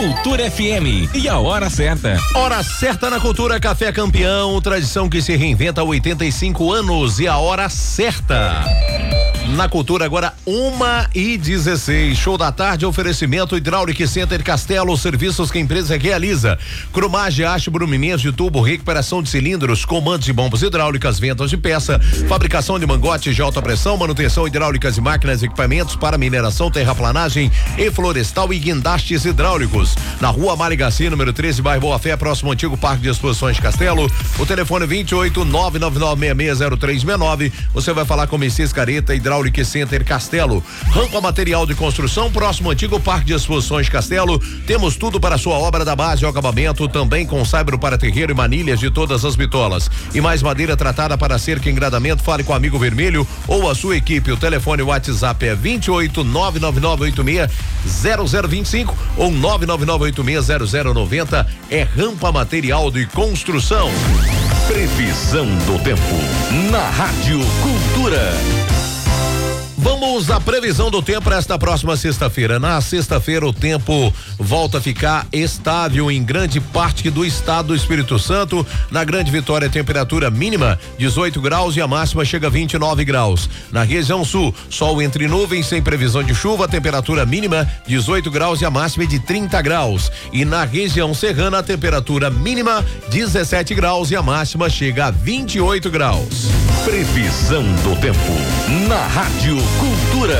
Cultura FM e a hora certa. Hora certa na Cultura, Café Campeão, tradição que se reinventa há 85 anos e a hora certa. Na Cultura agora 1h16, show da tarde, oferecimento Hydraulic Center Castelo, serviços que a empresa realiza. Cromagem, haste, brumimentos de tubo, recuperação de cilindros, comandos de bombas hidráulicas, ventas de peça, fabricação de mangotes de alta pressão, manutenção hidráulicas e máquinas e equipamentos para mineração, terraplanagem e florestal e guindastes hidráulicos. Na rua Marigaci, número 13, bairro Boa Fé, próximo ao antigo Parque de Exposições de Castelo. O telefone 28-999-660369. Você vai falar com Messias Careta, Hydraulic Center Castelo. Rampa material de construção, próximo ao antigo Parque de Exposições Castelo. Temos tudo para a sua obra da base ao acabamento, também com saibro para terreiro e manilhas de todas as bitolas. E mais madeira tratada para cerca e engradamento. Fale com o amigo Vermelho ou a sua equipe. O telefone WhatsApp é 28-999-86-0025 ou 999-86-0090. É Rampa Material de Construção. Previsão do tempo na Rádio Cultura. Vamos à previsão do tempo para esta próxima sexta-feira. Na sexta-feira o tempo volta a ficar estável em grande parte do estado do Espírito Santo. Na Grande Vitória, temperatura mínima 18 graus e a máxima chega a 29 graus. Na região sul, sol entre nuvens sem previsão de chuva, temperatura mínima 18 graus e a máxima é de 30 graus. E na região serrana, a temperatura mínima 17 graus e a máxima chega a 28 graus. Previsão do tempo na Rádio Cultura.